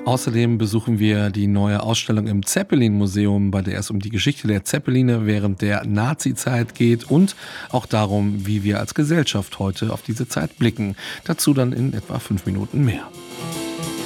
Außerdem besuchen wir die neue Ausstellung im Zeppelin-Museum, bei der es um die Geschichte der Zeppeline während der Nazi-Zeit geht und auch darum, wie wir als Gesellschaft heute auf diese Zeit blicken. Dazu dann in etwa 5 Minuten mehr.